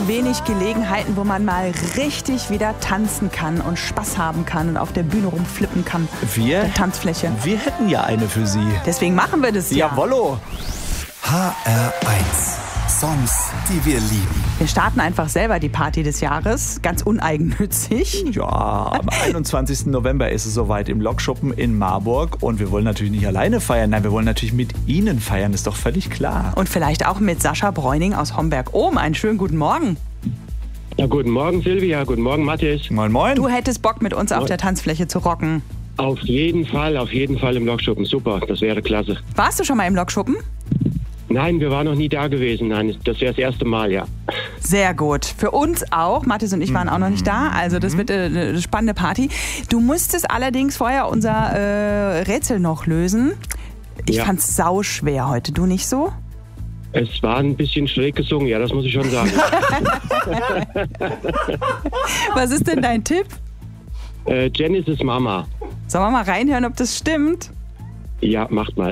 wenig Gelegenheiten, wo man mal richtig wieder tanzen kann und Spaß haben kann und auf der Bühne rumflippen kann. Wir? Tanzfläche. Wir hätten ja eine für Sie. Deswegen machen wir das ja. Jawollo. HR1. Songs, die wir lieben. Wir starten einfach selber die Party des Jahres, ganz uneigennützig. Ja, am 21. November ist es soweit im Lokschuppen in Marburg. Und wir wollen natürlich nicht alleine feiern. Nein, wir wollen natürlich mit Ihnen feiern, ist doch völlig klar. Und vielleicht auch mit Sascha Bräuning aus Homberg-Ohm. Einen schönen guten Morgen. Ja, guten Morgen Silvia, guten Morgen Mathis. Moin, moin. Du hättest Bock, mit uns auf der Tanzfläche zu rocken. Auf jeden Fall im Lokschuppen. Super, das wäre klasse. Warst du schon mal im Lokschuppen? Nein, wir waren noch nie da gewesen. Nein, das wäre das erste Mal, ja. Sehr gut. Für uns auch. Mathis und ich waren auch noch nicht da. Also das wird eine spannende Party. Du musstest allerdings vorher unser Rätsel noch lösen. Ich fand's sauschwer heute. Du nicht so? Es war ein bisschen schräg gesungen, ja, das muss ich schon sagen. Was ist denn dein Tipp? Genesis Mama. Sollen wir mal reinhören, ob das stimmt? Ja, macht mal.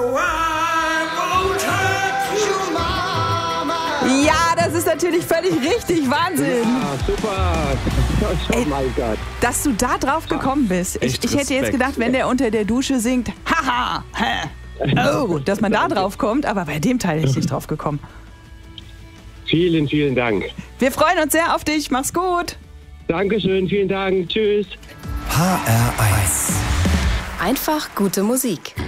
Ja, das ist natürlich völlig richtig. Wahnsinn. Ja, super. Oh mein Gott. Dass du da drauf gekommen bist. Ich hätte jetzt Respekt. gedacht, wenn der unter der Dusche singt, haha, oh, dass man da drauf kommt. Aber bei dem Teil ist ich nicht drauf gekommen. Vielen, vielen Dank. Wir freuen uns sehr auf dich. Mach's gut. Dankeschön, vielen Dank. Tschüss. HR1. Einfach gute Musik.